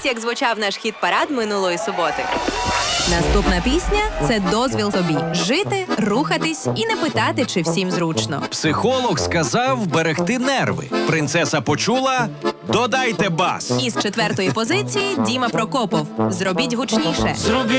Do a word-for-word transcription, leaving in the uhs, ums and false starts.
Ось як звучав наш хіт-парад минулої суботи. Наступна пісня – це дозвіл собі. Жити, рухатись і не питати, чи всім зручно. Психолог сказав берегти нерви. Принцеса почула – додайте бас. Із четвертої позиції Діма Прокопов. Зробіть гучніше. Зробіть